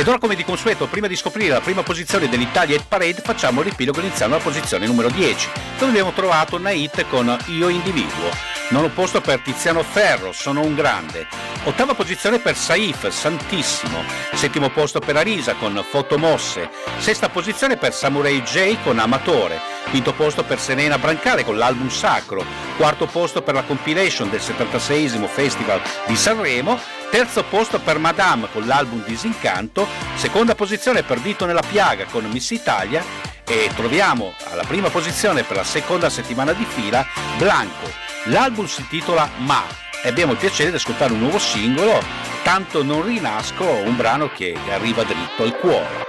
allora, come di consueto, prima di scoprire la prima posizione dell'Italia Hit Parade, facciamo un riepilogo iniziando alla posizione numero 10, dove abbiamo trovato una hit con Io Individuo. Nono posto per Tiziano Ferro, Sono un grande. Ottava posizione per Saif, Santissimo. Settimo posto per Arisa con Fotomosse. Sesta posizione per Samurai J con Amatore. Quinto posto per Serena Brancale con l'album Sacro. Quarto posto per la compilation del 76esimo Festival di Sanremo. Terzo posto per Madame con l'album Disincanto. Seconda posizione per Dito nella piaga con Miss Italia. E troviamo alla prima posizione per la seconda settimana di fila Blanco. L'album si intitola Ma e abbiamo il piacere di ascoltare un nuovo singolo, Tanto non rinasco, un brano che arriva dritto al cuore.